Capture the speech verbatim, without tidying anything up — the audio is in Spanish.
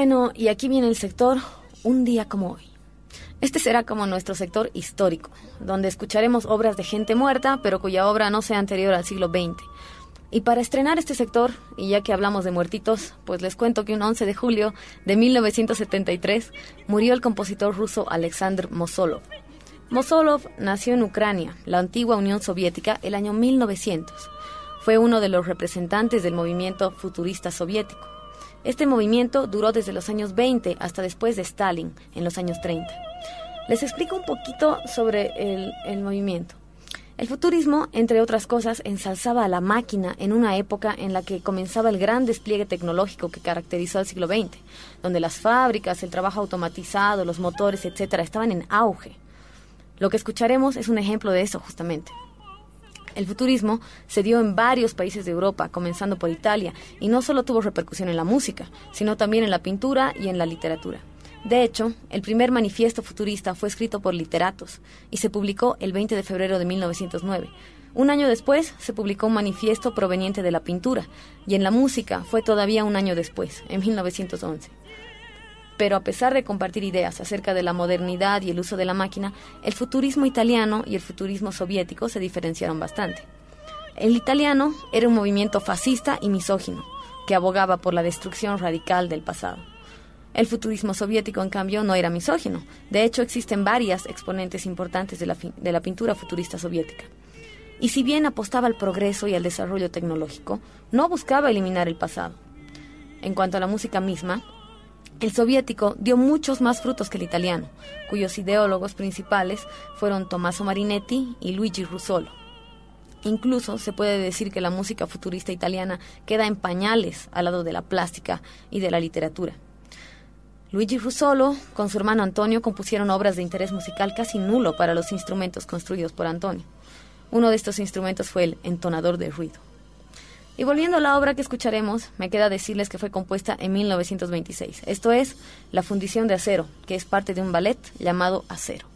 Bueno, y aquí viene el sector Un día como hoy. Este será como nuestro sector histórico, donde escucharemos obras de gente muerta, pero cuya obra no sea anterior al siglo veinte. Y para estrenar este sector, y ya que hablamos de muertitos, pues les cuento que un once de julio de mil novecientos setenta y tres murió el compositor ruso Alexander Mosolov. Mosolov nació en Ucrania, la antigua Unión Soviética, el año mil novecientos. Fue uno de los representantes del movimiento futurista soviético. Este movimiento duró desde los años veinte hasta después de Stalin, en los años treinta. Les explico un poquito sobre el, el movimiento. El futurismo, entre otras cosas, ensalzaba a la máquina en una época en la que comenzaba el gran despliegue tecnológico que caracterizó al siglo veinte, donde las fábricas, el trabajo automatizado, los motores, etcétera, estaban en auge. Lo que escucharemos es un ejemplo de eso, justamente. El futurismo se dio en varios países de Europa, comenzando por Italia, y no solo tuvo repercusión en la música, sino también en la pintura y en la literatura. De hecho, el primer manifiesto futurista fue escrito por literatos y se publicó el veinte de febrero de mil novecientos nueve. Un año después se publicó un manifiesto proveniente de la pintura, y en la música fue todavía un año después, en mil novecientos once. Pero a pesar de compartir ideas acerca de la modernidad y el uso de la máquina, el futurismo italiano y el futurismo soviético se diferenciaron bastante. El italiano era un movimiento fascista y misógino, que abogaba por la destrucción radical del pasado. El futurismo soviético, en cambio, no era misógino. De hecho, existen varias exponentes importantes de la, fi- de la pintura futurista soviética. Y si bien apostaba al progreso y al desarrollo tecnológico, no buscaba eliminar el pasado. En cuanto a la música misma, el soviético dio muchos más frutos que el italiano, cuyos ideólogos principales fueron Tommaso Marinetti y Luigi Russolo. Incluso se puede decir que la música futurista italiana queda en pañales al lado de la plástica y de la literatura. Luigi Russolo, con su hermano Antonio, compusieron obras de interés musical casi nulo para los instrumentos construidos por Antonio. Uno de estos instrumentos fue el entonador de ruido. Y volviendo a la obra que escucharemos, me queda decirles que fue compuesta en mil novecientos veintiséis. Esto es La fundición de acero, que es parte de un ballet llamado Acero.